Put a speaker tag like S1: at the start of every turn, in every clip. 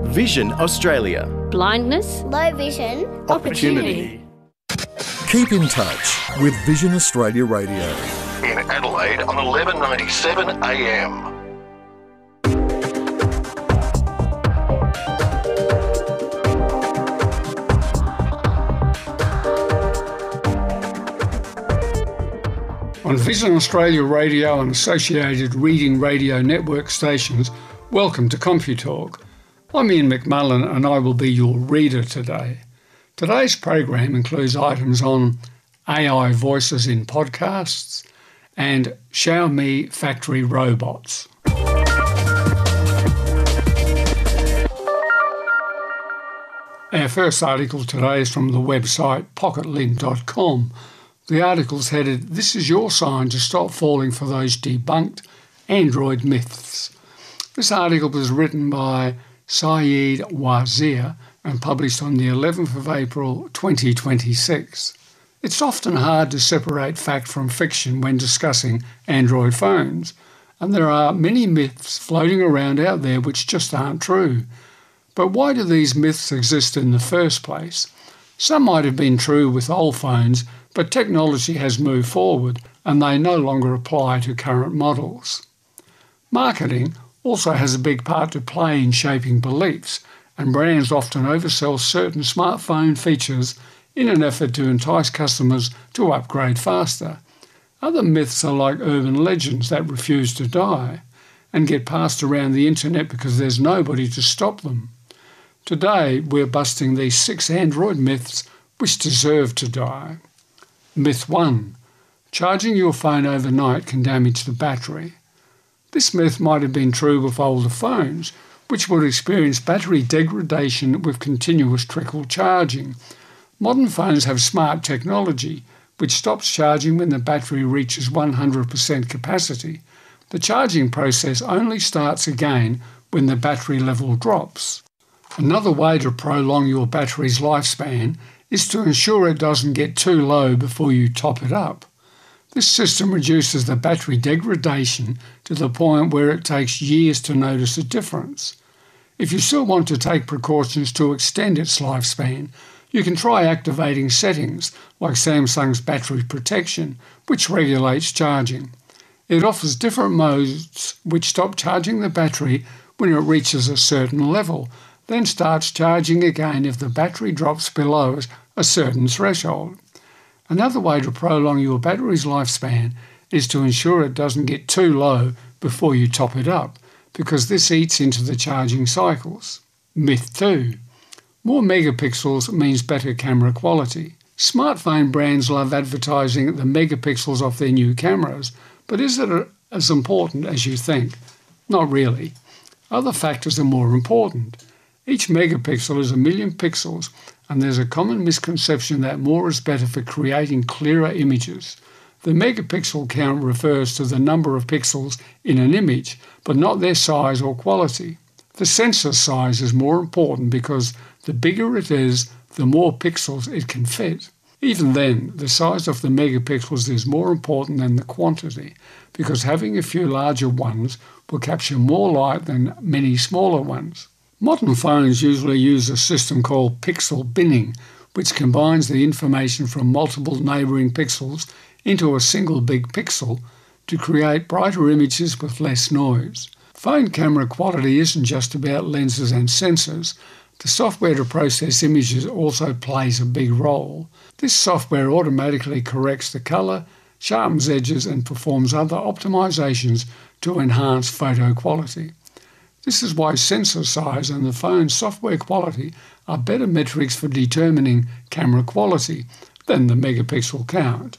S1: Vision Australia.
S2: Blindness,
S3: low vision,
S1: Opportunity.
S4: Keep in touch with Vision Australia Radio.
S5: In Adelaide on 1197 AM.
S6: On Vision Australia Radio and associated Reading Radio Network stations, welcome to CompuTalk. I'm Ian McMullen and I will be your reader today. Today's program includes items on AI voices in podcasts and Xiaomi factory robots. Our first article today is from the website pocketlint.com. The article's headed, "This is your sign to stop falling for those debunked Android myths." This article was written by Saeed Wazir and published on the 11th of April 2026. It's often hard to separate fact from fiction when discussing Android phones, and there are many myths floating around out there which just aren't true. But why do these myths exist in the first place? Some might have been true with old phones, but technology has moved forward and they no longer apply to current models. Marketing also has a big part to play in shaping beliefs, and brands often oversell certain smartphone features in an effort to entice customers to upgrade faster. Other myths are like urban legends that refuse to die and get passed around the internet because there's nobody to stop them. Today, we're busting these 6 Android myths which deserve to die. Myth 1. Charging your phone overnight can damage the battery. This myth might have been true with older phones, which would experience battery degradation with continuous trickle charging. Modern phones have smart technology, which stops charging when the battery reaches 100% capacity. The charging process only starts again when the battery level drops. Another way to prolong your battery's lifespan is to ensure it doesn't get too low before you top it up. This system reduces the battery degradation to the point where it takes years to notice a difference. If you still want to take precautions to extend its lifespan, you can try activating settings like Samsung's battery protection, which regulates charging. It offers different modes which stop charging the battery when it reaches a certain level, then starts charging again if the battery drops below a certain threshold. Another way to prolong your battery's lifespan is to ensure it doesn't get too low before you top it up, because this eats into the charging cycles. Myth 2. More megapixels means better camera quality. Smartphone brands love advertising the megapixels of their new cameras, but is it as important as you think? Not really. Other factors are more important. Each megapixel is 1,000,000 pixels, and there's a common misconception that more is better for creating clearer images. The megapixel count refers to the number of pixels in an image, but not their size or quality. The sensor size is more important because the bigger it is, the more pixels it can fit. Even then, the size of the megapixels is more important than the quantity, because having a few larger ones will capture more light than many smaller ones. Modern phones usually use a system called pixel binning, which combines the information from multiple neighbouring pixels into a single big pixel to create brighter images with less noise. Phone camera quality isn't just about lenses and sensors. The software to process images also plays a big role. This software automatically corrects the colour, sharpens edges and performs other optimisations to enhance photo quality. This is why sensor size and the phone's software quality are better metrics for determining camera quality than the megapixel count.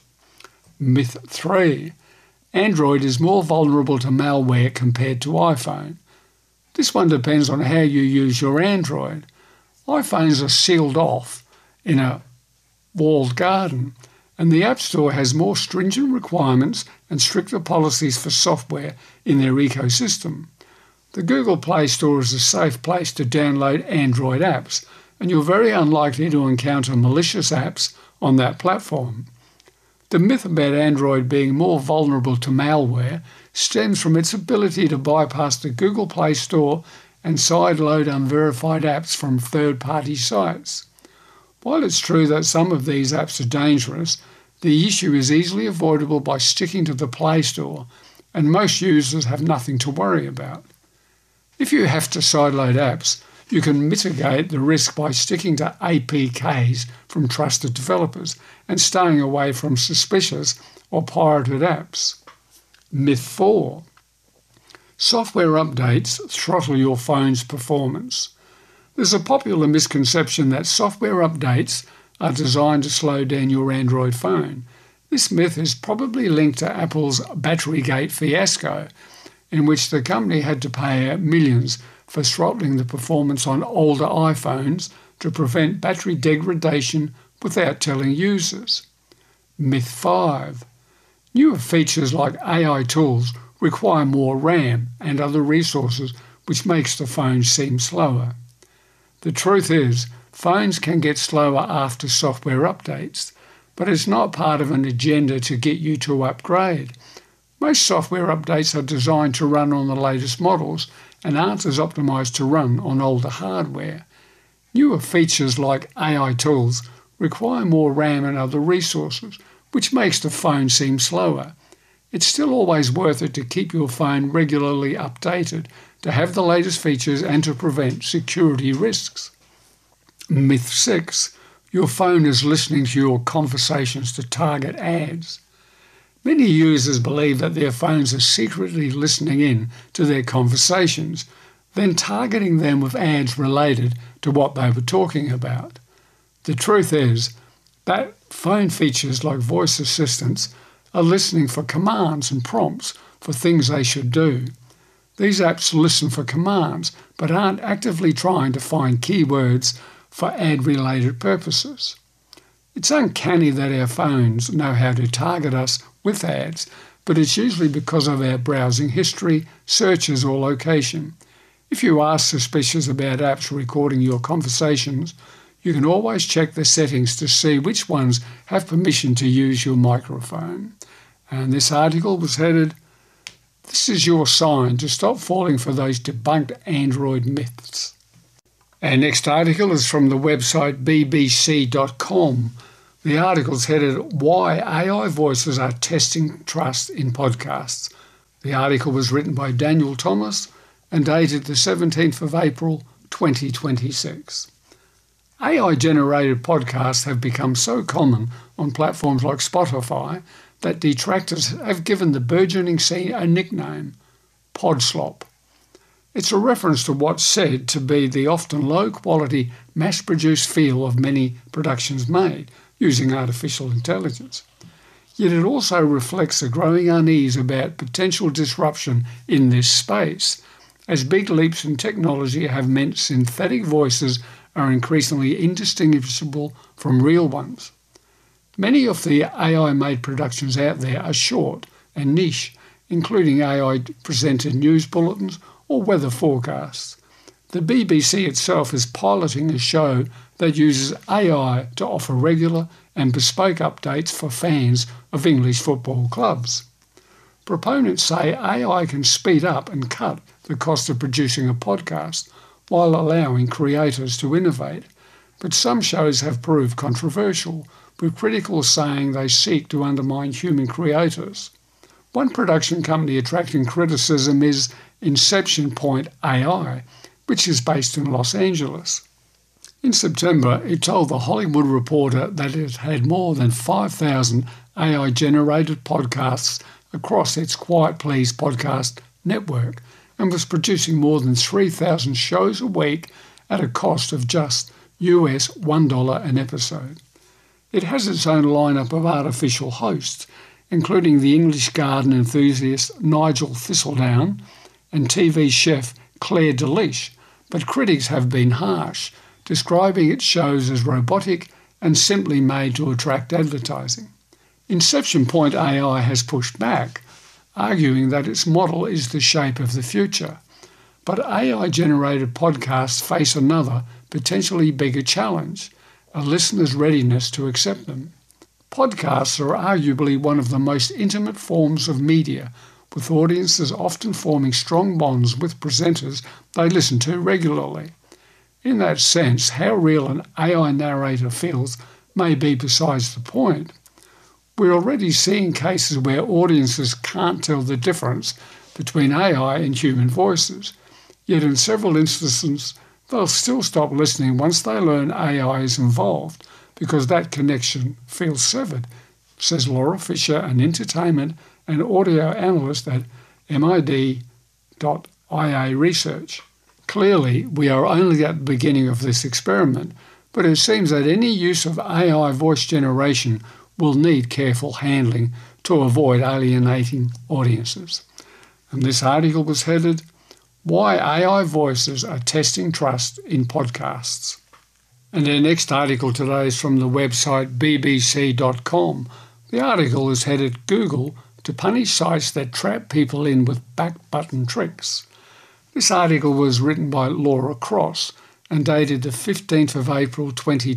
S6: Myth 3. Android is more vulnerable to malware compared to iPhone. This one depends on how you use your Android. iPhones are sealed off in a walled garden, and the App Store has more stringent requirements and stricter policies for software in their ecosystem. The Google Play Store is a safe place to download Android apps, and you're very unlikely to encounter malicious apps on that platform. The myth about Android being more vulnerable to malware stems from its ability to bypass the Google Play Store and sideload unverified apps from third-party sites. While it's true that some of these apps are dangerous, the issue is easily avoidable by sticking to the Play Store, and most users have nothing to worry about. If you have to sideload apps, you can mitigate the risk by sticking to APKs from trusted developers and staying away from suspicious or pirated apps. Myth 4. Software updates throttle your phone's performance. There's a popular misconception that software updates are designed to slow down your Android phone. This myth is probably linked to Apple's Batterygate fiasco, in which the company had to pay out millions for throttling the performance on older iPhones to prevent battery degradation without telling users. Myth 5. Newer features like AI tools require more RAM and other resources, which makes the phone seem slower. The truth is, phones can get slower after software updates, but it's not part of an agenda to get you to upgrade. Most software updates are designed to run on the latest models and aren't as optimised to run on older hardware. Newer features like AI tools require more RAM and other resources, which makes the phone seem slower. It's still always worth it to keep your phone regularly updated, to have the latest features and to prevent security risks. Myth 6. Your phone is listening to your conversations to target ads. Many users believe that their phones are secretly listening in to their conversations, then targeting them with ads related to what they were talking about. The truth is that phone features like voice assistants are listening for commands and prompts for things they should do. These apps listen for commands but aren't actively trying to find keywords for ad-related purposes. It's uncanny that our phones know how to target us with ads, but it's usually because of our browsing history, searches or location. If you are suspicious about apps recording your conversations, you can always check the settings to see which ones have permission to use your microphone. And this article was headed, "This is your sign to stop falling for those debunked Android myths." Our next article is from the website bbc.com. The article's headed, "Why AI Voices Are Testing Trust in Podcasts." The article was written by Daniel Thomas and dated the 17th of April 2026. AI-generated podcasts have become so common on platforms like Spotify that detractors have given the burgeoning scene a nickname, Podslop. It's a reference to what's said to be the often low-quality, mass-produced feel of many productions made using artificial intelligence. Yet it also reflects a growing unease about potential disruption in this space, as big leaps in technology have meant synthetic voices are increasingly indistinguishable from real ones. Many of the AI-made productions out there are short and niche, including AI-presented news bulletins or weather forecasts. The BBC itself is piloting a show that uses AI to offer regular and bespoke updates for fans of English football clubs. Proponents say AI can speed up and cut the cost of producing a podcast while allowing creators to innovate, but some shows have proved controversial, with critics saying they seek to undermine human creators. One production company attracting criticism is Inception Point AI, which is based in Los Angeles. In September, it told The Hollywood Reporter that it had more than 5,000 AI-generated podcasts across its Quiet Please podcast network and was producing more than 3,000 shows a week at a cost of just US $1 an episode. It has its own lineup of artificial hosts, including the English garden enthusiast Nigel Thistledown and TV chef Claire Deliche, but critics have been harsh, describing its shows as robotic and simply made to attract advertising. Inception Point AI has pushed back, arguing that its model is the shape of the future. But AI-generated podcasts face another, potentially bigger challenge, a listener's readiness to accept them. Podcasts are arguably one of the most intimate forms of media, with audiences often forming strong bonds with presenters they listen to regularly. In that sense, how real an AI narrator feels may be besides the point. We're already seeing cases where audiences can't tell the difference between AI and human voices, yet in several instances they'll still stop listening once they learn AI is involved because that connection feels severed, says Laura Fisher, an entertainment and audio analyst at MID.IA Research. Clearly, we are only at the beginning of this experiment, but it seems that any use of AI voice generation will need careful handling to avoid alienating audiences. And this article was headed, Why AI Voices Are Testing Trust in Podcasts. And our next article today is from the website bbc.com. The article is headed, Google to punish sites that trap people in with back button tricks. This article was written by Laura Cross and dated the 15th of April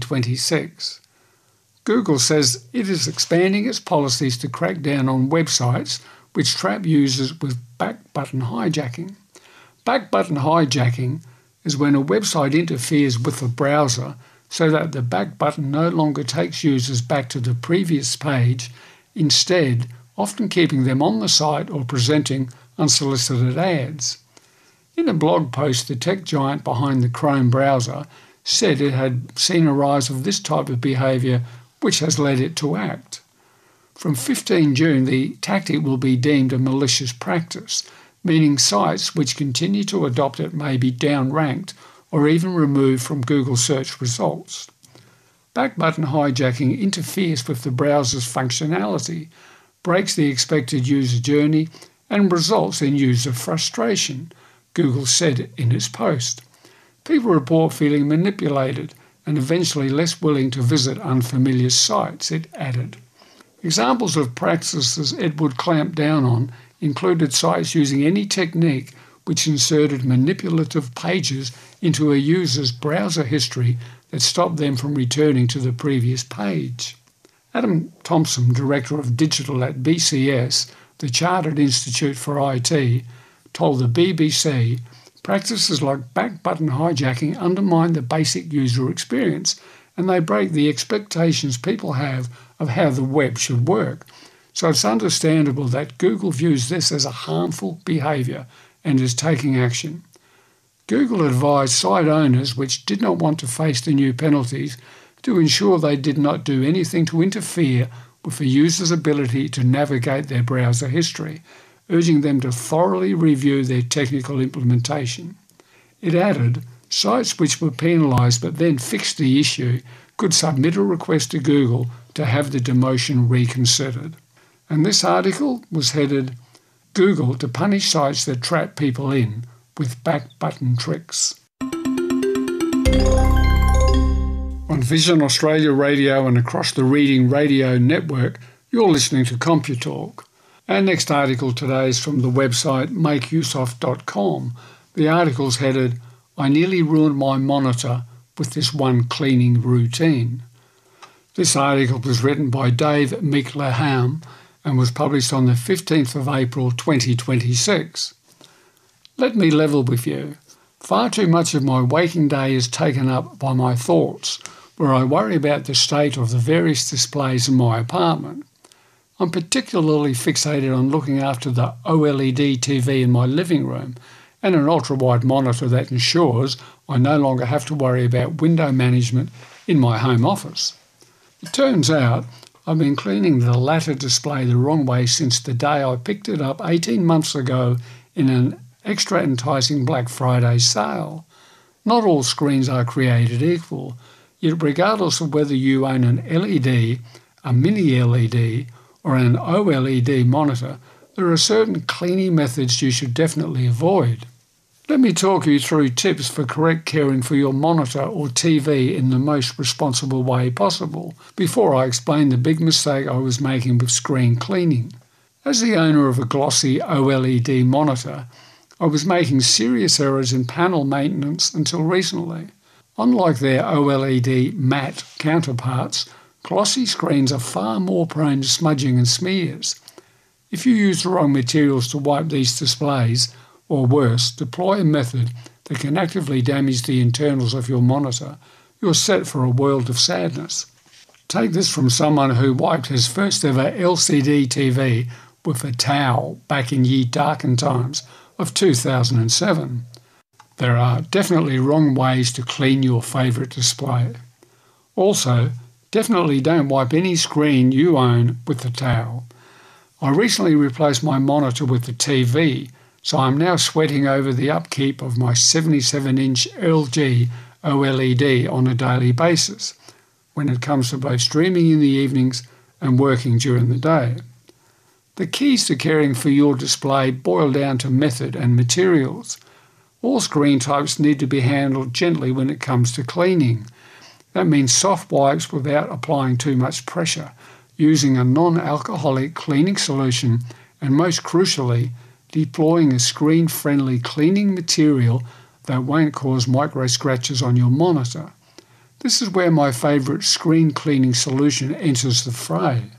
S6: 2026. Google says it is expanding its policies to crack down on websites which trap users with back button hijacking. Back button hijacking is when a website interferes with the browser so that the back button no longer takes users back to the previous page, instead often keeping them on the site or presenting unsolicited ads. In a blog post, the tech giant behind the Chrome browser said it had seen a rise of this type of behaviour, which has led it to act. From 15 June, the tactic will be deemed a malicious practice, meaning sites which continue to adopt it may be downranked or even removed from Google search results. Back button hijacking interferes with the browser's functionality, breaks the expected user journey, and results in user frustration, Google said in its post. People report feeling manipulated and eventually less willing to visit unfamiliar sites, it added. Examples of practices it would clamp down on included sites using any technique which inserted manipulative pages into a user's browser history that stopped them from returning to the previous page. Adam Thompson, Director of Digital at BCS, the Chartered Institute for IT, told the BBC practices like back button hijacking undermine the basic user experience and they break the expectations people have of how the web should work. So it's understandable that Google views this as a harmful behaviour and is taking action. Google advised site owners which did not want to face the new penalties to ensure they did not do anything to interfere with the user's ability to navigate their browser history, urging them to thoroughly review their technical implementation. It added, sites which were penalised but then fixed the issue could submit a request to Google to have the demotion reconsidered. And this article was headed, Google to punish sites that trap people in with back button tricks. On Vision Australia Radio and across the Reading Radio network, you're listening to CompuTalk. Our next article today is from the website makeuseof.com. The article's headed, I nearly ruined my monitor with this one cleaning routine. This article was written by Dave McLaham and was published on the 15th of April 2026. Let me level with you. Far too much of my waking day is taken up by my thoughts, where I worry about the state of the various displays in my apartment. I'm particularly fixated on looking after the OLED TV in my living room and an ultra-wide monitor that ensures I no longer have to worry about window management in my home office. It turns out I've been cleaning the latter display the wrong way since the day I picked it up 18 months ago in an extra enticing Black Friday sale. Not all screens are created equal, yet regardless of whether you own an LED, a mini LED, or an OLED monitor, there are certain cleaning methods you should definitely avoid. Let me talk you through tips for correct caring for your monitor or TV in the most responsible way possible before I explain the big mistake I was making with screen cleaning. As the owner of a glossy OLED monitor, I was making serious errors in panel maintenance until recently. Unlike their OLED matte counterparts, glossy screens are far more prone to smudging and smears. If you use the wrong materials to wipe these displays, or worse, deploy a method that can actively damage the internals of your monitor, you're set for a world of sadness. Take this from someone who wiped his first ever LCD TV with a towel back in ye darkened times of 2007. There are definitely wrong ways to clean your favourite display. Also, definitely don't wipe any screen you own with the towel. I recently replaced my monitor with the TV, so I'm now sweating over the upkeep of my 77-inch LG OLED on a daily basis when it comes to both streaming in the evenings and working during the day. The keys to caring for your display boil down to method and materials. All screen types need to be handled gently when it comes to cleaning. That means soft wipes without applying too much pressure, using a non-alcoholic cleaning solution, and most crucially, deploying a screen-friendly cleaning material that won't cause micro scratches on your monitor. This is where my favourite screen cleaning solution enters the fray.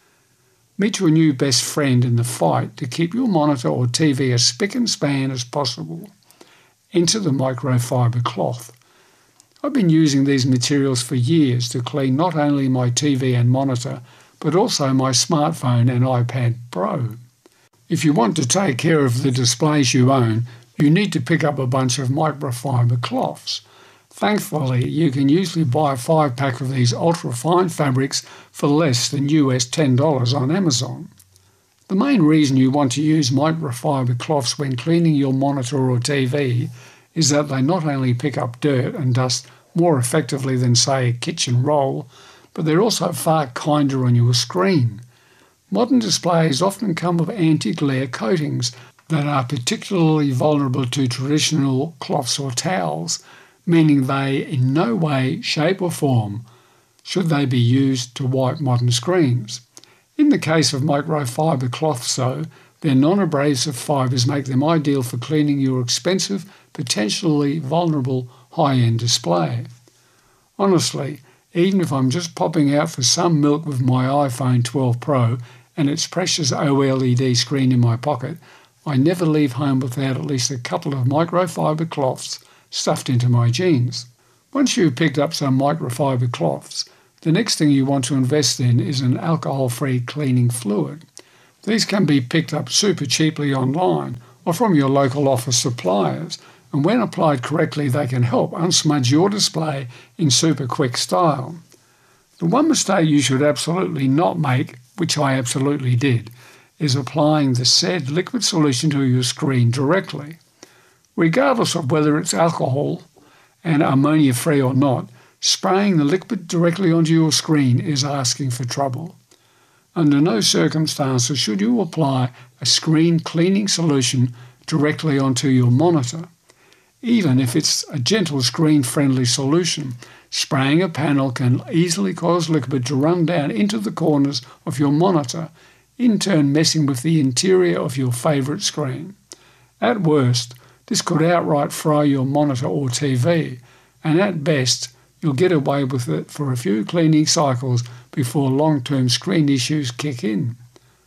S6: Meet your new best friend in the fight to keep your monitor or TV as spick and span as possible. Enter the microfiber cloth. I've been using these materials for years to clean not only my TV and monitor, but also my smartphone and iPad Pro. If you want to take care of the displays you own, you need to pick up a bunch of microfiber cloths. Thankfully, you can usually buy a 5-pack of these ultra-fine fabrics for less than US $10 on Amazon. The main reason you want to use microfiber cloths when cleaning your monitor or TV is that they not only pick up dirt and dust more effectively than, say, a kitchen roll, but they're also far kinder on your screen. Modern displays often come with anti-glare coatings that are particularly vulnerable to traditional cloths or towels, meaning they in no way, shape or form should they be used to wipe modern screens. In the case of microfiber cloths though, their non-abrasive fibres make them ideal for cleaning your expensive, potentially vulnerable high-end display. Honestly, even if I'm just popping out for some milk with my iPhone 12 Pro and its precious OLED screen in my pocket, I never leave home without at least a couple of microfiber cloths stuffed into my jeans. Once you've picked up some microfiber cloths, the next thing you want to invest in is an alcohol-free cleaning fluid. These can be picked up super cheaply online or from your local office suppliers, and when applied correctly they can help unsmudge your display in super quick style. The one mistake you should absolutely not make, which I absolutely did, is applying the said liquid solution to your screen directly. Regardless of whether it's alcohol and ammonia-free or not, spraying the liquid directly onto your screen is asking for trouble. Under no circumstances should you apply a screen cleaning solution directly onto your monitor. Even if it's a gentle screen-friendly solution, spraying a panel can easily cause liquid to run down into the corners of your monitor, in turn messing with the interior of your favourite screen. At worst, this could outright fry your monitor or TV, and at best, you'll get away with it for a few cleaning cycles before long-term screen issues kick in.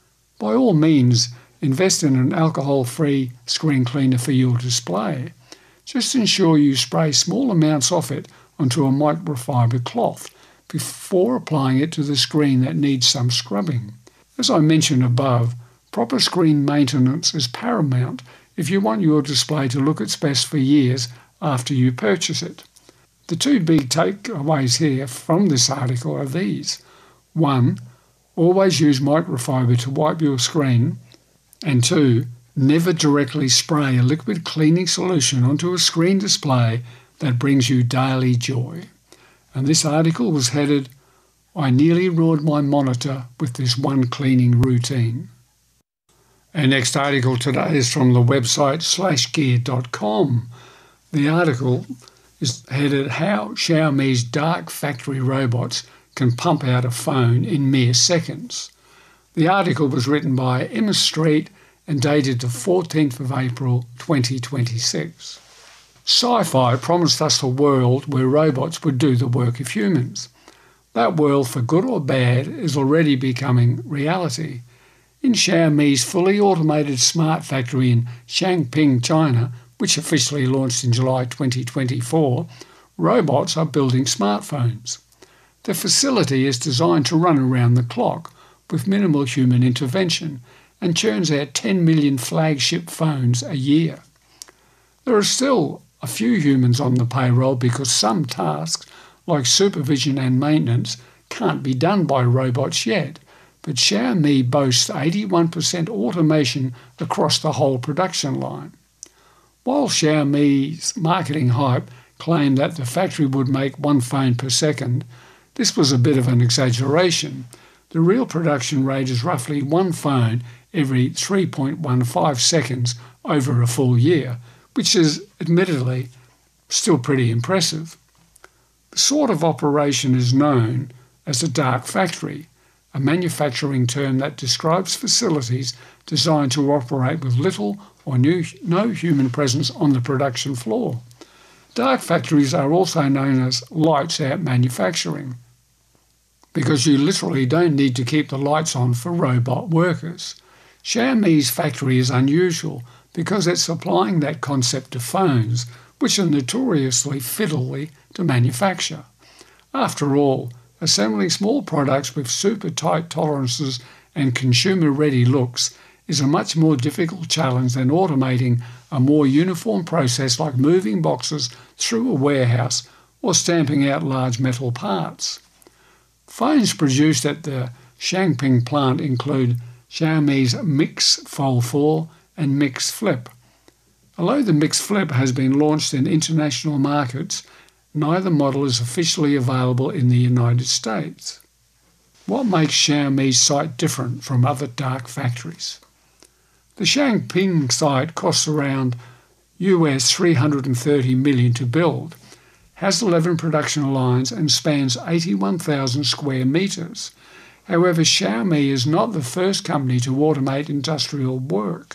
S6: By all means, invest in an alcohol-free screen cleaner for your display. Just ensure you spray small amounts of it onto a microfiber cloth before applying it to the screen that needs some scrubbing. As I mentioned above, proper screen maintenance is paramount if you want your display to look its best for years after you purchase it. The two big takeaways here from this article are these. 1. Always use microfiber to wipe your screen. And 2. Never directly spray a liquid cleaning solution onto a screen display that brings you daily joy. And this article was headed, "I nearly ruined my monitor with this one cleaning routine." Our next article today is from the website slashgear.com. The article is headed, "How Xiaomi's dark factory robots can pump out a phone in mere seconds." The article was written by Emma Street and dated the 14th of April 2026. Sci-fi promised us a world where robots would do the work of humans. That world, for good or bad, is already becoming reality. In Xiaomi's fully automated smart factory in Changping, China, which officially launched in July 2024, robots are building smartphones. The facility is designed to run around the clock with minimal human intervention and churns out 10 million flagship phones a year. There are still a few humans on the payroll because some tasks, like supervision and maintenance, can't be done by robots yet, but Xiaomi boasts 81% automation across the whole production line. While Xiaomi's marketing hype claimed that the factory would make one phone per second, this was a bit of an exaggeration. The real production rate is roughly one phone every 3.15 seconds over a full year, which is admittedly still pretty impressive. The sort of operation is known as a dark factory, a manufacturing term that describes facilities designed to operate with little or no human presence on the production floor. Dark factories are also known as lights-out manufacturing, because you literally don't need to keep the lights on for robot workers. Xiaomi's factory is unusual because it's applying that concept to phones, which are notoriously fiddly to manufacture. After all, assembling small products with super tight tolerances and consumer-ready looks is a much more difficult challenge than automating a more uniform process like moving boxes through a warehouse or stamping out large metal parts. Phones produced at the Changping plant include Xiaomi's Mix Fold 4 and Mix Flip. Although the Mix Flip has been launched in international markets, neither model is officially available in the United States. What makes Xiaomi's site different from other dark factories? The Changping site costs around US $330 million to build, has 11 production lines and spans 81,000 square metres. However, Xiaomi is not the first company to automate industrial work.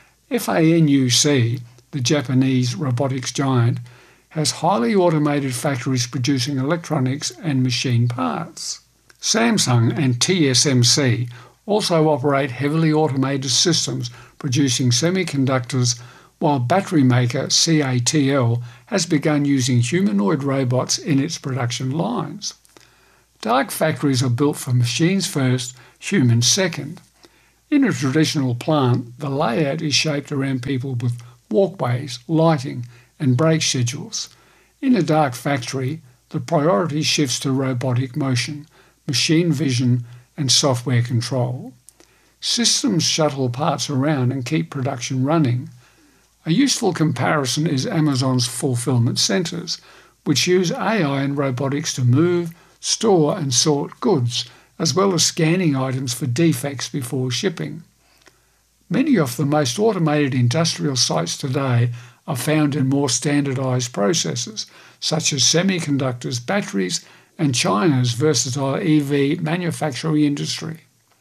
S6: FANUC, the Japanese robotics giant, has highly automated factories producing electronics and machine parts. Samsung and TSMC also operate heavily automated systems producing semiconductors, while battery maker CATL has begun using humanoid robots in its production lines. Dark factories are built for machines first, humans second. In a traditional plant, the layout is shaped around people with walkways, lighting, and brake schedules. In a dark factory, the priority shifts to robotic motion, machine vision, and software control. Systems shuttle parts around and keep production running. A useful comparison is Amazon's fulfillment centres, which use AI and robotics to move, store and sort goods, as well as scanning items for defects before shipping. Many of the most automated industrial sites today are found in more standardised processes, such as semiconductors, batteries, and China's versatile EV manufacturing industry.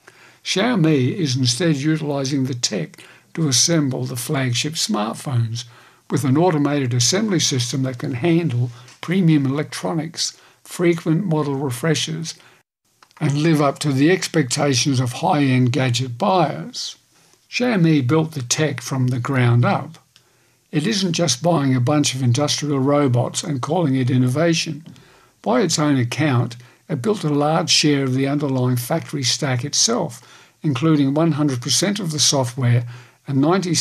S6: Xiaomi is instead utilising the tech to assemble the flagship smartphones with an automated assembly system that can handle premium electronics, frequent model refreshes, and live up to the expectations of high-end gadget buyers. Xiaomi built the tech from the ground up. It isn't just buying a bunch of industrial robots and calling it innovation. By its own account, it built a large share of the underlying factory stack itself, including 100% of the software and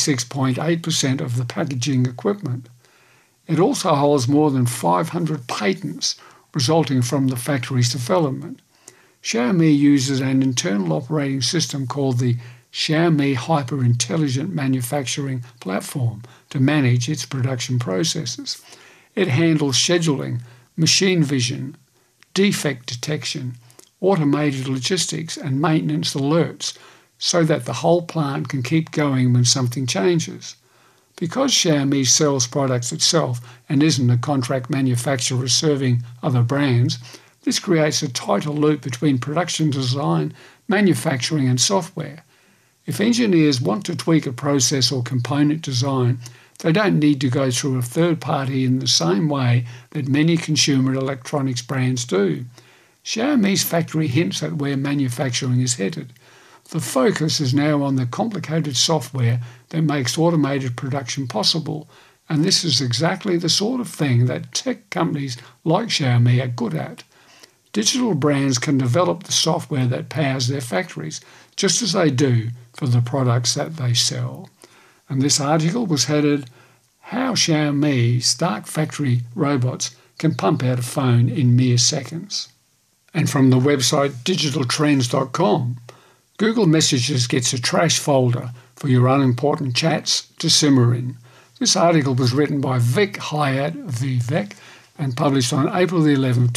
S6: 96.8% of the packaging equipment. It also holds more than 500 patents resulting from the factory's development. Xiaomi uses an internal operating system called the Xiaomi Hyper Intelligent Manufacturing Platform to manage its production processes. It handles scheduling, machine vision, defect detection, automated logistics and maintenance alerts so that the whole plant can keep going when something changes. Because Xiaomi sells products itself and isn't a contract manufacturer serving other brands, this creates a tighter loop between production design, manufacturing and software. If engineers want to tweak a process or component design, they don't need to go through a third party in the same way that many consumer electronics brands do. Xiaomi's factory hints at where manufacturing is headed. The focus is now on the complicated software that makes automated production possible, and this is exactly the sort of thing that tech companies like Xiaomi are good at. Digital brands can develop the software that powers their factories, just as they do for the products that they sell. And this article was headed, How Xiaomi's Dark Factory Robots Can Pump Out a Phone in Mere Seconds. And from the website digitaltrends.com, Google Messages gets a trash folder for your unimportant chats to simmer in. This article was written by Vic Hayat Vivek and published on April the 11th,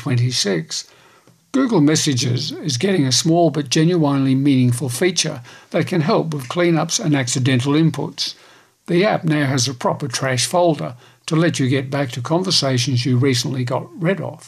S6: 2026. Google Messages is getting a small but genuinely meaningful feature that can help with cleanups and accidental inputs. The app now has a proper trash folder to let you get back to conversations you recently got rid of.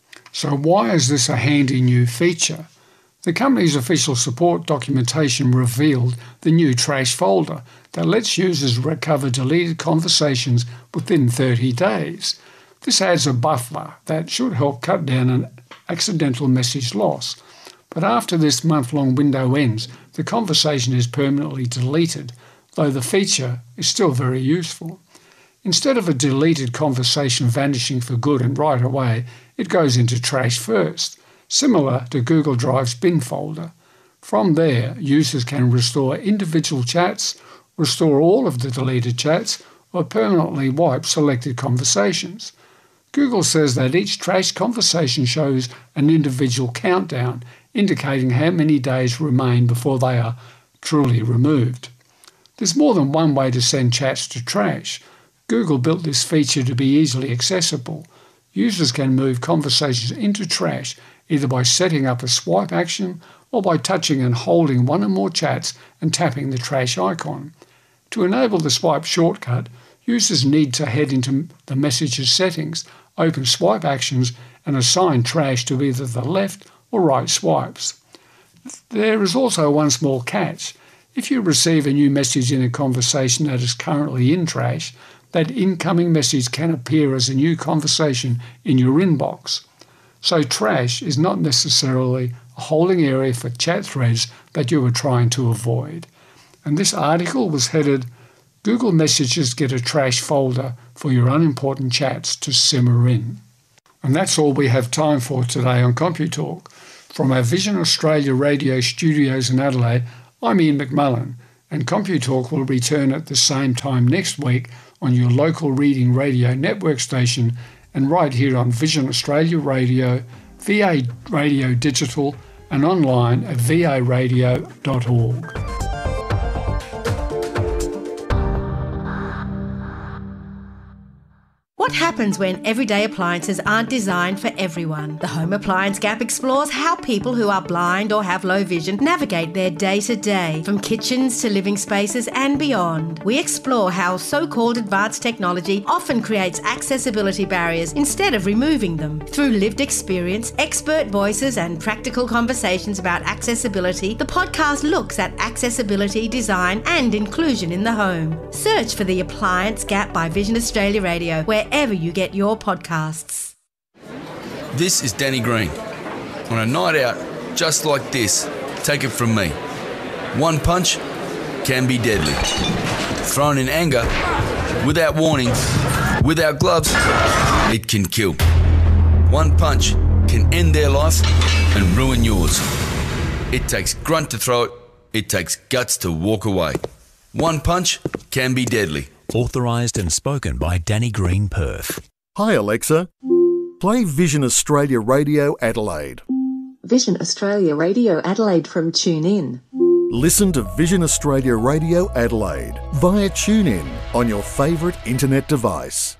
S6: So why is this a handy new feature? The company's official support documentation revealed the new trash folder that lets users recover deleted conversations within 30 days. This adds a buffer that should help cut down an accidental message loss. But after this month-long window ends, the conversation is permanently deleted, though the feature is still very useful. Instead of a deleted conversation vanishing for good and right away, it goes into trash first, similar to Google Drive's bin folder. From there, users can restore individual chats, restore all of the deleted chats, or permanently wipe selected conversations. Google says that each trash conversation shows an individual countdown, indicating how many days remain before they are truly removed. There's more than one way to send chats to trash. Google built this feature to be easily accessible. Users can move conversations into trash either by setting up a swipe action or by touching and holding one or more chats and tapping the trash icon. To enable the swipe shortcut, users need to head into the Messages settings, open swipe actions, and assign trash to either the left or right swipes. There is also one small catch. If you receive a new message in a conversation that is currently in trash, that incoming message can appear as a new conversation in your inbox. So trash is not necessarily a holding area for chat threads that you are trying to avoid. And this article was headed, Google Messages get a trash folder for your unimportant chats to simmer in. And that's all we have time for today on CompuTalk. From our Vision Australia radio studios in Adelaide, I'm Ian McMullen, and CompuTalk will return at the same time next week on your local Reading Radio network station and right here on Vision Australia Radio, VA Radio Digital and online at varadio.org.
S2: What happens when everyday appliances aren't designed for everyone? The Home Appliance Gap explores how people who are blind or have low vision navigate their day-to-day, from kitchens to living spaces and beyond. We explore how so-called advanced technology often creates accessibility barriers instead of removing them. Through lived experience, expert voices and practical conversations about accessibility, the podcast looks at accessibility, design and inclusion in the home. Search for The Appliance Gap by Vision Australia Radio, wherever you get your podcasts.
S3: This is Danny Green. On a night out just like this, take it from me. One punch can be deadly. Thrown in anger, without warning, without gloves, it can kill. One punch can end their life and ruin yours. It takes grunt to throw it. It takes guts to walk away. One punch can be deadly.
S7: Authorised and spoken by Danny Green, Perth.
S4: Hi Alexa, play Vision Australia Radio Adelaide.
S8: Vision Australia Radio Adelaide from TuneIn.
S4: Listen to Vision Australia Radio Adelaide via TuneIn on your favourite internet device.